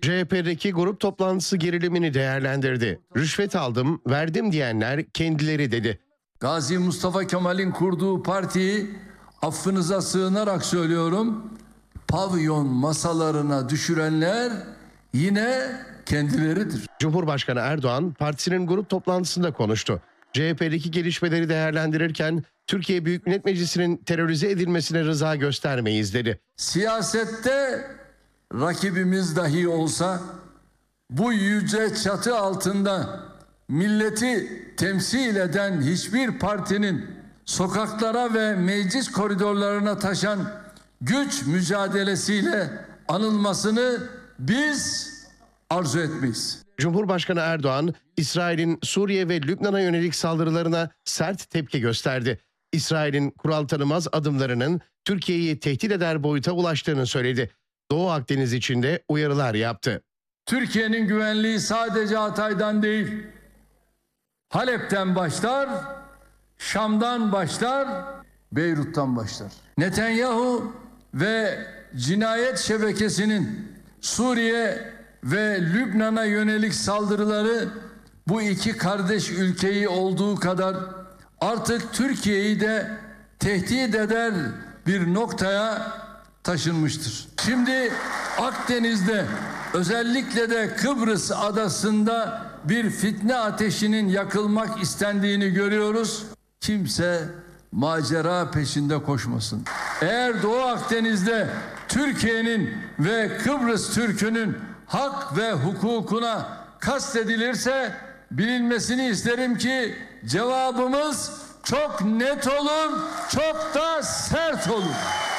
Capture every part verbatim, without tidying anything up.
C H P'deki grup toplantısı gerilimini değerlendirdi. Rüşvet aldım, verdim diyenler kendileri dedi. Gazi Mustafa Kemal'in kurduğu partiyi affınıza sığınarak söylüyorum, pavyon masalarına düşürenler yine kendileridir. Cumhurbaşkanı Erdoğan partisinin grup toplantısında konuştu. C H P'deki gelişmeleri değerlendirirken Türkiye Büyük Millet Meclisi'nin terörize edilmesine rıza göstermeyiz dedi. Siyasette rakibimiz dahi olsa bu yüce çatı altında milleti temsil eden hiçbir partinin sokaklara ve meclis koridorlarına taşan güç mücadelesiyle anılmasını biz arzu etmeyiz. Cumhurbaşkanı Erdoğan, İsrail'in Suriye ve Lübnan'a yönelik saldırılarına sert tepki gösterdi. İsrail'in kural tanımaz adımlarının Türkiye'yi tehdit eder boyuta ulaştığını söyledi. Doğu Akdeniz için de uyarılar yaptı. Türkiye'nin güvenliği sadece Hatay'dan değil, Halep'ten başlar, Şam'dan başlar, Beyrut'tan başlar. Netanyahu ve cinayet şebekesinin Suriye ve Lübnan'a yönelik saldırıları bu iki kardeş ülkeyi olduğu kadar artık Türkiye'yi de tehdit eder bir noktaya taşınmıştır. Şimdi Akdeniz'de, özellikle de Kıbrıs adasında bir fitne ateşinin yakılmak istendiğini görüyoruz. Kimse macera peşinde koşmasın. Eğer Doğu Akdeniz'de Türkiye'nin ve Kıbrıs Türk'ünün hak ve hukukuna kastedilirse bilinmesini isterim ki cevabımız çok net olur, çok da sert olur.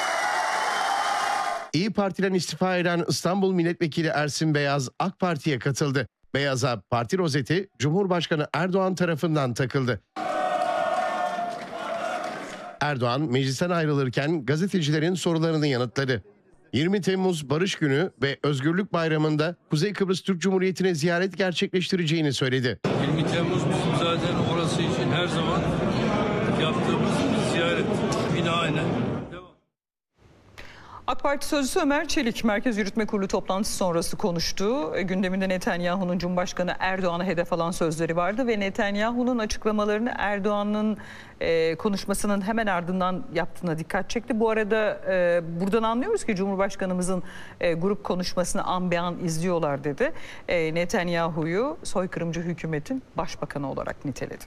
İYİ Parti'den istifa eden İstanbul Milletvekili Ersin Beyaz AK Parti'ye katıldı. Beyaz'a parti rozeti Cumhurbaşkanı Erdoğan tarafından takıldı. Erdoğan meclisten ayrılırken gazetecilerin sorularını yanıtladı. yirmi Temmuz Barış Günü ve Özgürlük Bayramı'nda Kuzey Kıbrıs Türk Cumhuriyeti'ne ziyaret gerçekleştireceğini söyledi. yirmi Temmuz bizim zaten orası için her zaman yaptığımız bir ziyaret. Yine aynı. AK Parti sözcüsü Ömer Çelik, Merkez Yürütme Kurulu toplantısı sonrası konuştu. Gündeminde Netanyahu'nun Cumhurbaşkanı Erdoğan'a hedef alan sözleri vardı ve Netanyahu'nun açıklamalarını Erdoğan'ın e, konuşmasının hemen ardından yaptığına dikkat çekti. Bu arada e, buradan anlıyoruz ki Cumhurbaşkanımızın e, grup konuşmasını an be an izliyorlar dedi. E, Netanyahu'yu soykırımcı hükümetin başbakanı olarak niteledi.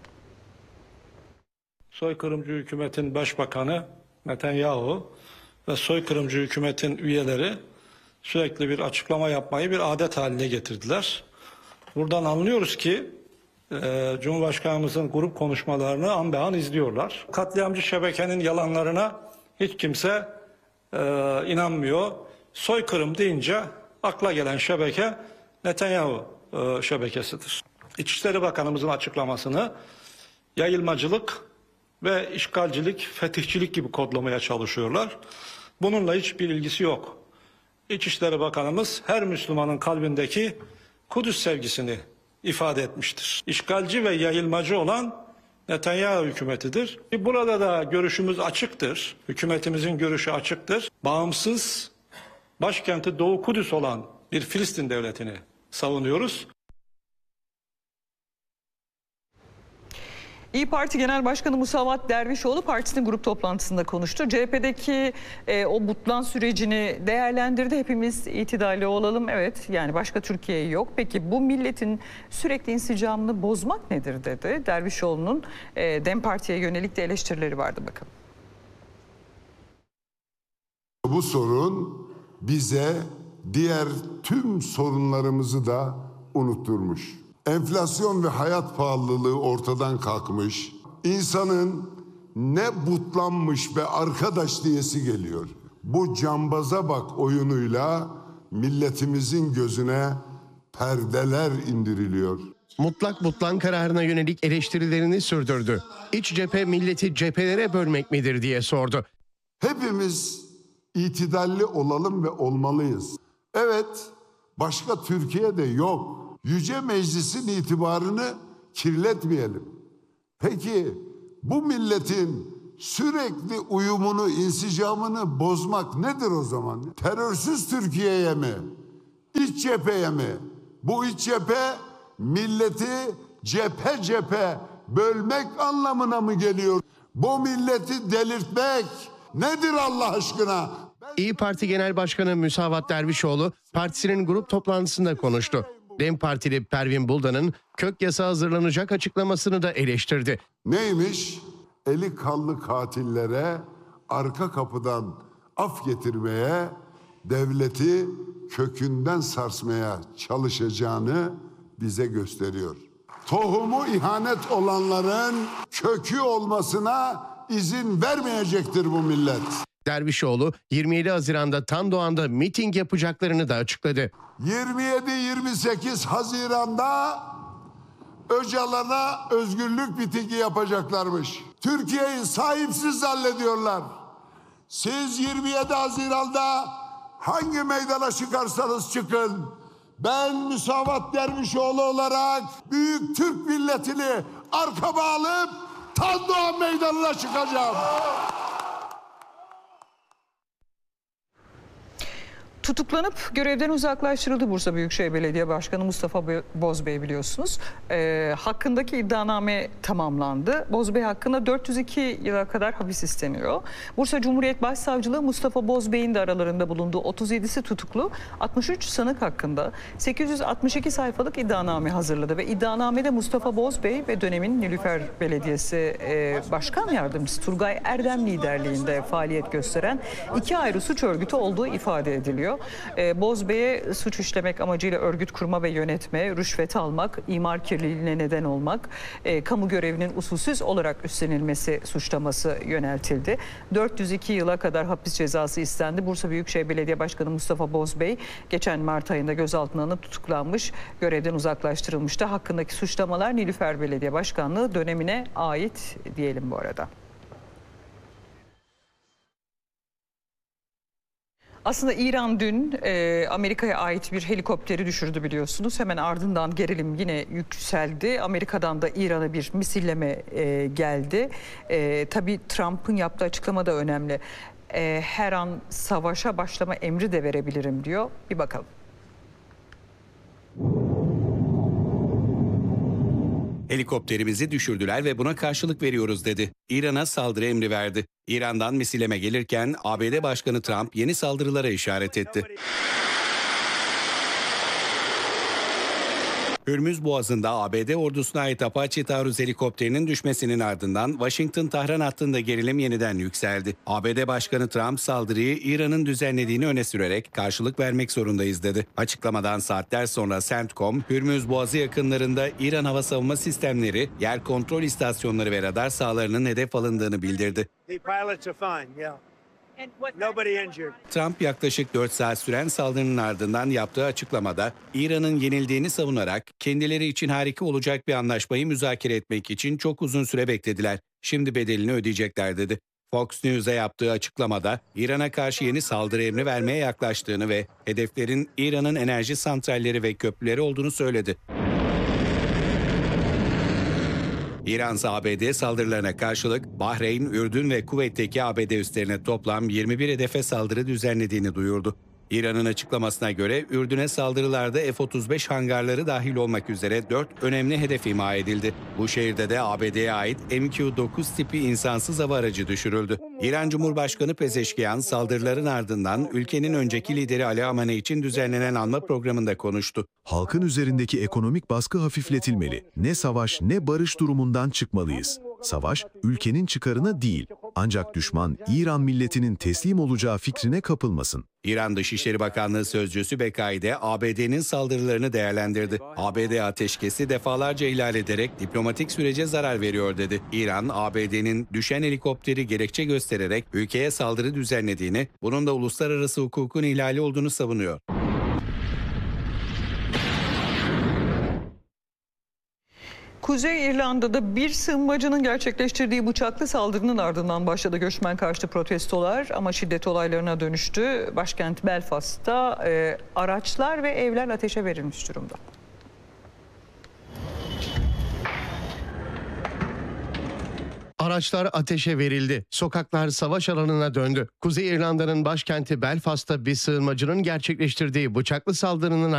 Soykırımcı hükümetin başbakanı Netanyahu ve soykırımcı hükümetin üyeleri sürekli bir açıklama yapmayı bir adet haline getirdiler. Buradan anlıyoruz ki e, Cumhurbaşkanımızın grup konuşmalarını an be an izliyorlar. Katliamcı şebekenin yalanlarına hiç kimse e, inanmıyor. Soykırım deyince akla gelen şebeke Netanyahu e, şebekesidir. İçişleri Bakanımızın açıklamasını yayılmacılık ve işgalcilik, fetihçilik gibi kodlamaya çalışıyorlar. Bununla hiçbir ilgisi yok. İçişleri Bakanımız her Müslümanın kalbindeki Kudüs sevgisini ifade etmiştir. İşgalci ve yayılmacı olan Netanyahu hükümetidir. Burada da görüşümüz açıktır. Hükümetimizin görüşü açıktır. Bağımsız, başkenti Doğu Kudüs olan bir Filistin devletini savunuyoruz. İYİ Parti Genel Başkanı Musavat Dervişoğlu partisinin grup toplantısında konuştu. C H P'deki e, o butlan sürecini değerlendirdi. Hepimiz itidalli olalım. Evet, yani başka Türkiye yok. Peki bu milletin sürekli insicamını bozmak nedir dedi. Dervişoğlu'nun e, DEM Parti'ye yönelik de eleştirileri vardı, bakın. Bu sorun bize diğer tüm sorunlarımızı da unutturmuş. Enflasyon ve hayat pahalılığı ortadan kalkmış. İnsanın ne butlanmış be arkadaş diyesi geliyor. Bu cambaza bak oyunuyla milletimizin gözüne perdeler indiriliyor. Mutlak butlan kararına yönelik eleştirilerini sürdürdü. İç cephe milleti cephelere bölmek midir diye sordu. Hepimiz itidalli olalım ve olmalıyız. Evet, başka Türkiye'de yok. Yüce Meclis'in itibarını kirletmeyelim. Peki bu milletin sürekli uyumunu, insicamını bozmak nedir o zaman? Terörsüz Türkiye'ye mi? İç İç cepheye mi? Bu iç cephe milleti cephe cephe bölmek anlamına mı geliyor? Bu milleti delirtmek nedir Allah aşkına? İyi Parti Genel Başkanı Müsavat Dervişoğlu partisinin grup toplantısında konuştu. DEM Partili Pervin Buldan'ın kök yasa hazırlanacak açıklamasını da eleştirdi. Neymiş? Eli kanlı katillere arka kapıdan af getirmeye, devleti kökünden sarsmaya çalışacağını bize gösteriyor. Tohumu ihanet olanların kökü olmasına izin vermeyecektir bu millet. Dervişoğlu yirmi yedi Haziran'da Tandoğan'da miting yapacaklarını da açıkladı. yirmi yedi yirmi sekiz Haziran'da Öcalan'a özgürlük mitingi yapacaklarmış. Türkiye'yi sahipsiz zannediyorlar. Siz yirmi yedi Haziran'da hangi meydana çıkarsanız çıkın, ben Müsavat Dervişoğlu olarak büyük Türk milletini arkama alıp Tandoğan meydanına çıkacağım. Tutuklanıp görevden uzaklaştırıldı Bursa Büyükşehir Belediye Başkanı Mustafa Bozbey, biliyorsunuz. Ee, hakkındaki iddianame tamamlandı. Bozbey hakkında dört yüz iki yıla kadar hapis isteniyor. Bursa Cumhuriyet Başsavcılığı Mustafa Bozbey'in de aralarında bulunduğu otuz yedisi tutuklu altmış üç sanık hakkında sekiz yüz altmış iki sayfalık iddianame hazırladı ve iddianamede Mustafa Bozbey ve dönemin Nilüfer Belediyesi e, Başkan Yardımcısı Turgay Erdem liderliğinde faaliyet gösteren iki ayrı suç örgütü olduğu ifade ediliyor. Ee, Bozbey'e suç işlemek amacıyla örgüt kurma ve yönetme, rüşvet almak, imar kirliliğine neden olmak, e, kamu görevinin usulsüz olarak üstlenilmesi suçlaması yöneltildi. dört yüz iki yıla kadar hapis cezası istendi. Bursa Büyükşehir Belediye Başkanı Mustafa Bozbey geçen Mart ayında gözaltına alınıp tutuklanmış, görevden uzaklaştırılmıştı. Hakkındaki suçlamalar Nilüfer Belediye Başkanlığı dönemine ait diyelim bu arada. Aslında İran dün e, Amerika'ya ait bir helikopteri düşürdü, biliyorsunuz. Hemen ardından gerilim yine yükseldi. Amerika'dan da İran'a bir misilleme e, geldi. E, tabii Trump'ın yaptığı açıklama da önemli. E, her an savaşa başlama emri de verebilirim diyor. Bir bakalım. Helikopterimizi düşürdüler ve buna karşılık veriyoruz dedi. İran'a saldırı emri verdi. İran'dan misilleme gelirken A B D Başkanı Trump yeni saldırılara işaret etti. Hürmüz Boğazı'nda A B D ordusuna ait Apache taarruz helikopterinin düşmesinin ardından Washington-Tahran hattında gerilim yeniden yükseldi. A B D Başkanı Trump saldırıyı İran'ın düzenlediğini öne sürerek karşılık vermek zorundayız dedi. Açıklamadan saatler sonra CENTCOM, Hürmüz Boğazı yakınlarında İran hava savunma sistemleri, yer kontrol istasyonları ve radar sahalarının hedef alındığını bildirdi. Trump yaklaşık dört saat süren saldırının ardından yaptığı açıklamada İran'ın yenildiğini savunarak kendileri için harika olacak bir anlaşmayı müzakere etmek için çok uzun süre beklediler. Şimdi bedelini ödeyecekler dedi. Fox News'a yaptığı açıklamada İran'a karşı yeni saldırı emri vermeye yaklaştığını ve hedeflerin İran'ın enerji santralleri ve köprüleri olduğunu söyledi. İran ise A B D saldırılarına karşılık Bahreyn, Ürdün ve Kuveyt'teki A B D üslerine toplam yirmi bir hedefe saldırı düzenlediğini duyurdu. İran'ın açıklamasına göre Ürdün'e saldırılarda F otuz beş hangarları dahil olmak üzere dört önemli hedef imha edildi. Bu şehirde de A B D'ye ait M Q dokuz tipi insansız hava aracı düşürüldü. İran Cumhurbaşkanı Pezeşkiyan saldırıların ardından ülkenin önceki lideri Ali Khamenei için düzenlenen anma programında konuştu. Halkın üzerindeki ekonomik baskı hafifletilmeli. Ne savaş ne barış durumundan çıkmalıyız. Savaş ülkenin çıkarına değil, ancak düşman İran milletinin teslim olacağı fikrine kapılmasın. İran Dışişleri Bakanlığı Sözcüsü Bekaide A B D'nin saldırılarını değerlendirdi. A B D ateşkesi defalarca ihlal ederek diplomatik sürece zarar veriyor dedi. İran, A B D'nin düşen helikopteri gerekçe göstererek ülkeye saldırı düzenlediğini, bunun da uluslararası hukukun ihlali olduğunu savunuyor. Kuzey İrlanda'da bir sığınmacının gerçekleştirdiği bıçaklı saldırının ardından başladı göçmen karşıtı protestolar ama şiddet olaylarına dönüştü. Başkent Belfast'ta e, araçlar ve evler ateşe verilmiş durumda. Araçlar ateşe verildi. Sokaklar savaş alanına döndü. Kuzey İrlanda'nın başkenti Belfast'ta bir sığınmacının gerçekleştirdiği bıçaklı saldırının